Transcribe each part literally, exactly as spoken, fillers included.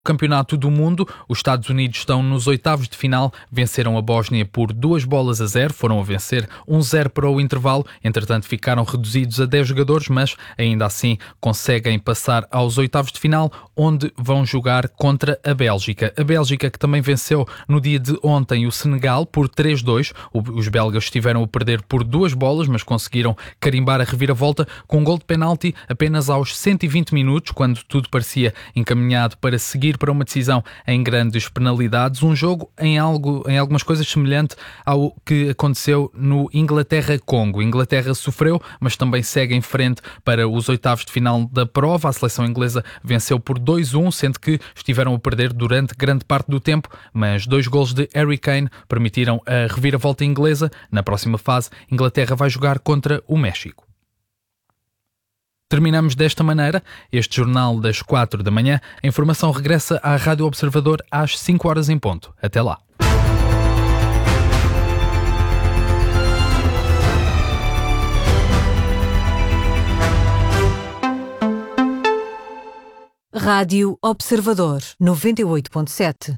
Campeonato do Mundo, os Estados Unidos estão nos oitavos de final, venceram a Bósnia por duas bolas a zero, foram a vencer um zero para o intervalo, entretanto ficaram reduzidos a dez jogadores, mas ainda assim conseguem passar aos oitavos de final, onde vão jogar contra a Bélgica. A Bélgica que também venceu no dia de ontem o Senegal por três a dois, os belgas estiveram a perder por duas bolas, mas conseguiram carimbar a reviravolta com um gol de penalti apenas aos cento e vinte minutos, quando tudo parecia encaminhado para seguir para uma decisão em grandes penalidades, um jogo em, algo, em algumas coisas semelhante ao que aconteceu no Inglaterra-Congo. A Inglaterra sofreu, mas também segue em frente para os oitavos de final da prova. A seleção inglesa venceu por dois a um, sendo que estiveram a perder durante grande parte do tempo, mas dois golos de Harry Kane permitiram a reviravolta inglesa. Na próxima fase, a Inglaterra vai jogar contra o México. Terminamos desta maneira este jornal das quatro da manhã. A informação regressa à Rádio Observador às cinco horas em ponto. Até lá. Rádio Observador noventa e oito ponto sete.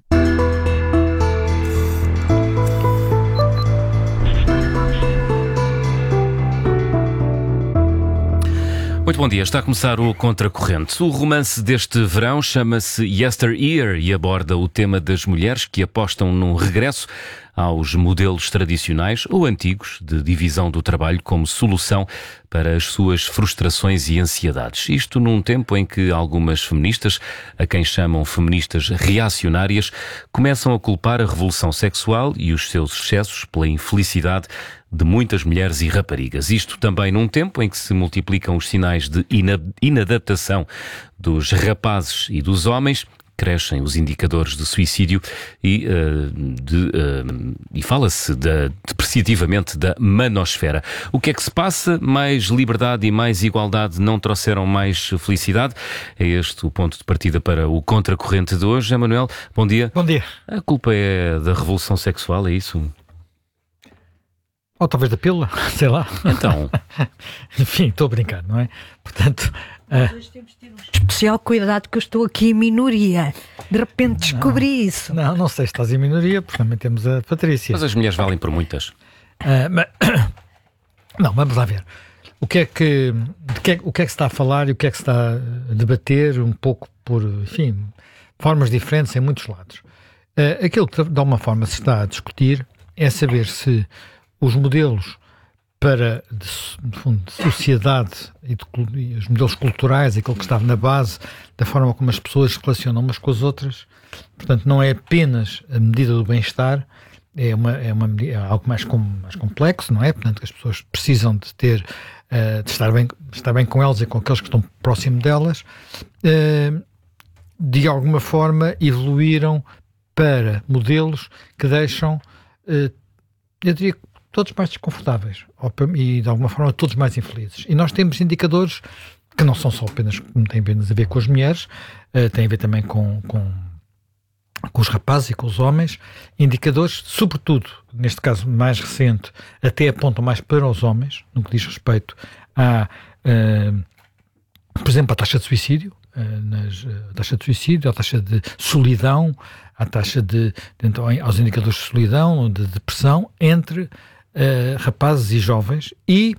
Muito bom dia, está a começar o Contracorrente. O romance deste verão chama-se Yesteryear e aborda o tema das mulheres que apostam num regresso aos modelos tradicionais ou antigos de divisão do trabalho como solução para as suas frustrações e ansiedades. Isto num tempo em que algumas feministas, a quem chamam feministas reacionárias, começam a culpar a revolução sexual e os seus excessos pela infelicidade de muitas mulheres e raparigas. Isto também num tempo em que se multiplicam os sinais de inadaptação dos rapazes e dos homens, crescem os indicadores de suicídio e, uh, de, uh, e fala-se de, depreciativamente da manosfera. O que é que se passa? Mais liberdade e mais igualdade não trouxeram mais felicidade? É este o ponto de partida para o Contracorrente de hoje. Emanuel, bom dia. Bom dia. A culpa é da revolução sexual, é isso? Ou talvez da pílula, sei lá. Então. Enfim, estou a brincar, não é? Portanto... Uh... Temos de ter um especial cuidado que eu estou aqui em minoria. De repente descobri não, isso. Não, não sei se estás em minoria, porque também temos a Patrícia. Mas as mulheres valem por muitas. Uh, mas... Não, vamos lá ver. O que, é que, de que é, o que é que se está a falar e o que é que se está a debater um pouco por, enfim, formas diferentes em muitos lados. Uh, aquilo que de alguma forma se está a discutir é saber se os modelos para, de, de, fundo, de sociedade e, de, e os modelos culturais, aquilo que estava na base da forma como as pessoas se relacionam umas com as outras, portanto, não é apenas a medida do bem-estar, é, uma, é, uma, é algo mais, com, mais complexo, não é? Portanto, que as pessoas precisam de ter, uh, de estar bem, estar bem com elas e com aqueles que estão próximo delas, uh, de alguma forma evoluíram para modelos que deixam, uh, eu diria, todos mais desconfortáveis e, de alguma forma, todos mais infelizes. E nós temos indicadores que não são só apenas, não têm apenas a ver com as mulheres, uh, têm a ver também com, com, com os rapazes e com os homens, indicadores, sobretudo, neste caso mais recente, até apontam mais para os homens, no que diz respeito a, uh, por exemplo, a taxa de suicídio, uh, nas, uh, a taxa de suicídio, a taxa de solidão, a taxa de, de então, aos indicadores de solidão, de depressão, entre Uh, rapazes e jovens, e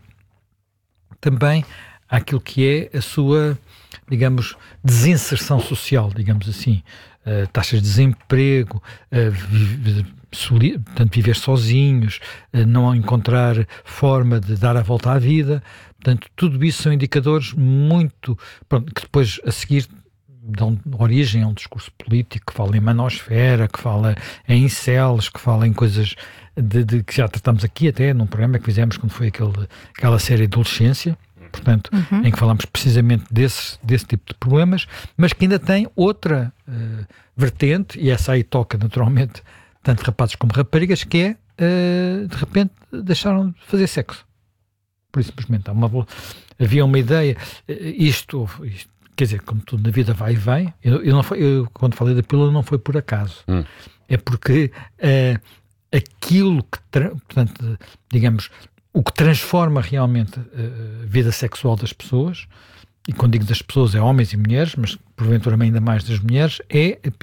também aquilo que é a sua, digamos, desinserção social, digamos assim, uh, taxas de desemprego, uh, vi, soli, portanto, viver sozinhos, uh, não encontrar forma de dar a volta à vida, portanto, tudo isso são indicadores muito, pronto, que depois a seguir dão origem a um discurso político que fala em manosfera, que fala em incels, que fala em coisas de, de, que já tratamos aqui até num programa que fizemos quando foi aquele, aquela série de adolescência, portanto, uhum. em que falamos precisamente desse, desse tipo de problemas, mas que ainda tem outra uh, vertente, e essa aí toca naturalmente tanto rapazes como raparigas, que é, uh, de repente, deixaram de fazer sexo. Por isso, simplesmente, há uma, havia uma ideia, uh, isto, isto quer dizer, como tudo na vida vai e vem, eu, eu, não foi, eu quando falei da pílula não foi por acaso. Hum. É porque uh, aquilo que, tra- portanto, digamos, o que transforma realmente a vida sexual das pessoas e quando digo das pessoas é homens e mulheres, mas porventura ainda mais das mulheres, é